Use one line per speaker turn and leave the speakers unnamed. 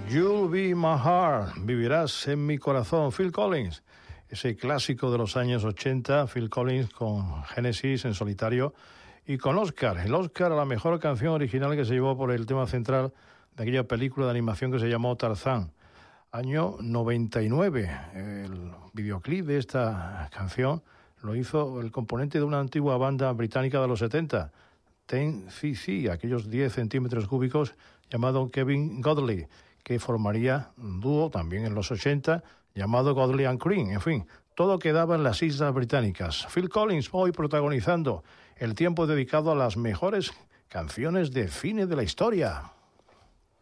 You'll Be My Heart, vivirás en mi corazón, Phil Collins. Ese clásico de los años 80, Phil Collins con Genesis en solitario y con Oscar. El Oscar a la mejor canción original que se llevó por el tema central de aquella película de animación que se llamó Tarzán. Año 99. El videoclip de esta canción lo hizo el componente de una antigua banda británica de los 70, 10cc, aquellos 10 centímetros cúbicos, llamado Kevin Godley, que formaría un dúo también en los 80 llamado Godley and Creme. En fin, todo quedaba en las Islas Británicas. Phil Collins hoy protagonizando el tiempo dedicado a las mejores canciones de cine de la historia.